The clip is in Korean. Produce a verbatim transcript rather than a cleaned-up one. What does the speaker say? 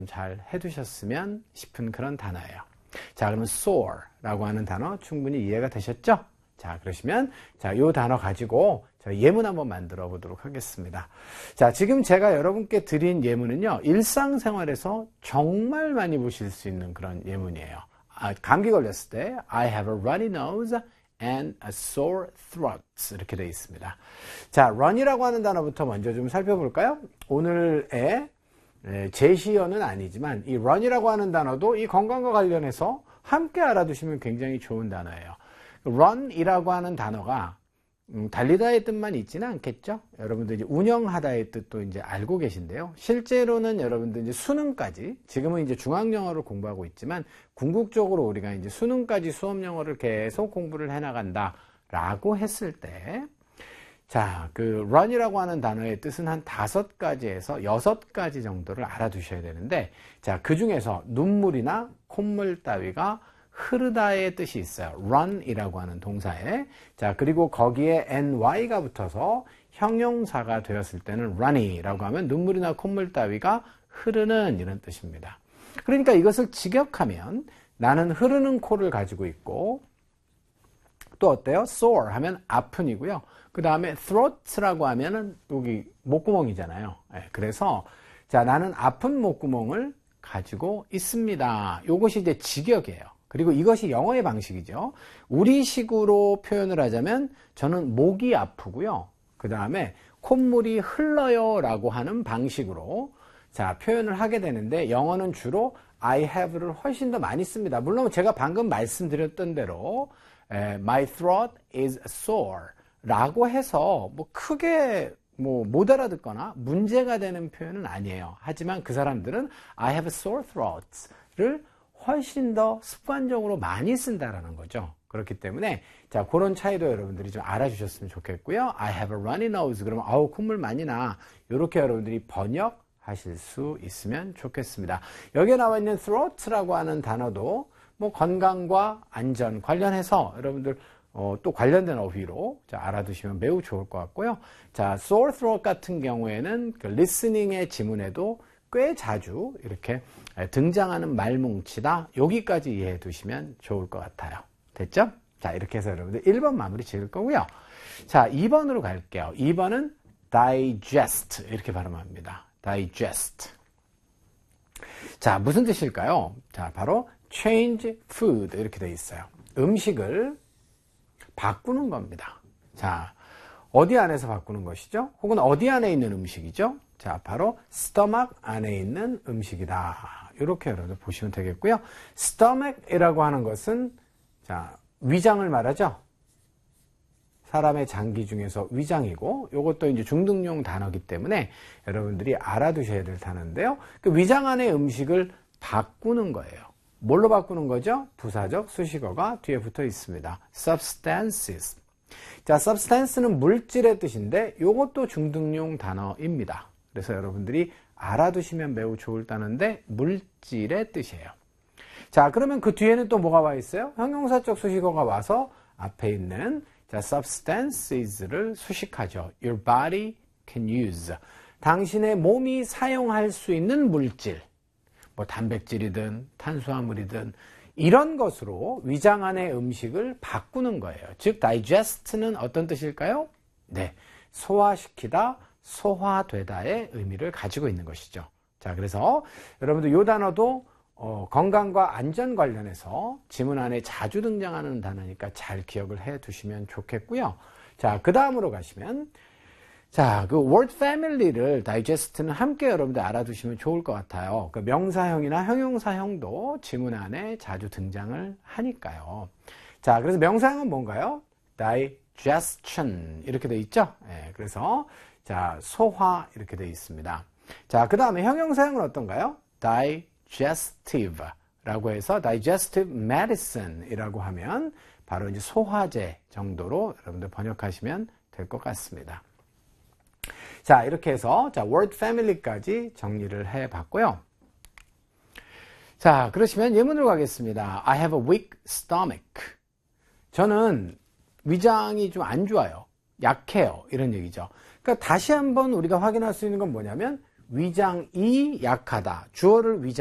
잘 해두셨으면 싶은 그런 단어예요. 자, 그러면 soar라고 하는 단어 충분히 이해가 되셨죠? 자, 그러시면 자, 요 단어 가지고 저 예문 한번 만들어 보도록 하겠습니다. 자, 지금 제가 여러분께 드린 예문은요, 일상생활에서 정말 많이 보실 수 있는 그런 예문이에요. 아, 감기 걸렸을 때 I have a runny nose and a sore throat 이렇게 되어 있습니다. 자, run이라고 하는 단어부터 먼저 좀 살펴볼까요? 오늘의 제시어는 아니지만 이 run이라고 하는 단어도 이 건강과 관련해서 함께 알아두시면 굉장히 좋은 단어예요. run이라고 하는 단어가 음, 달리다의 뜻만 있지는 않겠죠? 여러분들 이제 운영하다의 뜻도 이제 알고 계신데요. 실제로는 여러분들 이제 수능까지, 지금은 이제 중학영어를 공부하고 있지만, 궁극적으로 우리가 이제 수능까지 수업 영어를 계속 공부를 해 나간다라고 했을 때, 자, 그 run이라고 하는 단어의 뜻은 한 다섯 가지에서 여섯 가지 정도를 알아두셔야 되는데, 자, 그 중에서 눈물이나 콧물 따위가 흐르다의 뜻이 있어요. run이라고 하는 동사에. 자, 그리고 거기에 ny가 붙어서 형용사가 되었을 때는 runny라고 하면 눈물이나 콧물 따위가 흐르는 이런 뜻입니다. 그러니까 이것을 직역하면 나는 흐르는 코를 가지고 있고, 또 어때요? sore 하면 아픈이고요. 그 다음에 throat라고 하면은 여기 목구멍이잖아요. 네, 그래서 자, 나는 아픈 목구멍을 가지고 있습니다. 이것이 이제 직역이에요. 그리고 이것이 영어의 방식이죠. 우리식으로 표현을 하자면 저는 목이 아프고요. 그 다음에 콧물이 흘러요 라고 하는 방식으로 자, 표현을 하게 되는데, 영어는 주로 I have를 훨씬 더 많이 씁니다. 물론 제가 방금 말씀드렸던 대로 My throat is sore 라고 해서 뭐 크게 뭐 못 알아듣거나 문제가 되는 표현은 아니에요. 하지만 그 사람들은 I have a sore throat를 훨씬 더 습관적으로 많이 쓴다라는 거죠. 그렇기 때문에 자, 그런 차이도 여러분들이 좀 알아주셨으면 좋겠고요. I have a runny nose. 그러면 아우 콧물 많이 나. 이렇게 여러분들이 번역하실 수 있으면 좋겠습니다. 여기에 나와 있는 throat라고 하는 단어도 뭐 건강과 안전 관련해서 여러분들 어, 또 관련된 어휘로 자, 알아두시면 매우 좋을 것 같고요. 자, sore throat 같은 경우에는 그 listening의 지문에도 꽤 자주 이렇게 등장하는 말뭉치다. 여기까지 이해해 두시면 좋을 것 같아요. 됐죠? 자, 이렇게 해서 여러분들 일 번 마무리 지을 거고요. 자, 이 번으로 갈게요. 이 번은 digest 이렇게 발음합니다. digest. 자, 무슨 뜻일까요? 자, 바로 change food 이렇게 되어 있어요. 음식을 바꾸는 겁니다. 자, 어디 안에서 바꾸는 것이죠? 혹은 어디 안에 있는 음식이죠? 자, 바로 stomach 안에 있는 음식이다. 이렇게 여러분들 보시면 되겠고요. stomach이라고 하는 것은 자, 위장을 말하죠. 사람의 장기 중에서 위장이고, 이것도 이제 중등용 단어이기 때문에 여러분들이 알아두셔야 될 단어인데요. 그 위장 안의 음식을 바꾸는 거예요. 뭘로 바꾸는 거죠? 부사적 수식어가 뒤에 붙어 있습니다. substances. 자, substance는 물질의 뜻인데 이것도 중등용 단어입니다. 그래서 여러분들이 알아두시면 매우 좋을 단어인데 물질의 뜻이에요. 자, 그러면 그 뒤에는 또 뭐가 와 있어요? 형용사적 수식어가 와서 앞에 있는 자, substances를 수식하죠. Your body can use. 당신의 몸이 사용할 수 있는 물질. 뭐 단백질이든 탄수화물이든 이런 것으로 위장 안의 음식을 바꾸는 거예요. 즉 digest는 어떤 뜻일까요? 네, 소화시키다, 소화되다의 의미를 가지고 있는 것이죠. 자, 그래서 여러분들 이 단어도 어, 건강과 안전 관련해서 지문 안에 자주 등장하는 단어니까 잘 기억을 해 두시면 좋겠고요. 자, 그 다음으로 가시면 자, 그 word family를 digest는 함께 여러분들 알아두시면 좋을 것 같아요. 그 명사형이나 형용사형도 지문 안에 자주 등장을 하니까요. 자, 그래서 명사형은 뭔가요? digestion 이렇게 돼 있죠. 네, 그래서 자, 소화 이렇게 돼 있습니다. 자, 그 다음에 형용사형은 어떤가요? digestive 라고 해서 digestive medicine 이라고 하면 바로 이제 소화제 정도로 여러분들 번역하시면 될 것 같습니다. 자, 이렇게 해서 자, word family까지 정리를 해 봤고요. 자, 그러시면 예문으로 가겠습니다. I have a weak stomach. 저는 위장이 좀 안 좋아요. 약해요. 이런 얘기죠. 그러니까 다시 한번 우리가 확인할 수 있는 건 뭐냐면 위장이 약하다. 주어를 위장